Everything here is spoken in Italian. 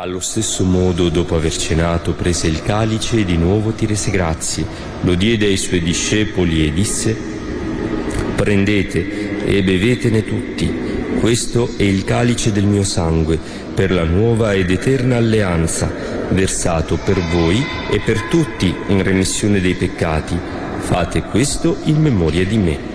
Allo stesso modo, dopo aver cenato, prese il calice e di nuovo ti rese grazie, lo diede ai suoi discepoli e disse: prendete e bevetene tutti, questo è il calice del mio sangue, per la nuova ed eterna alleanza, versato per voi e per tutti in remissione dei peccati. Fate questo in memoria di me.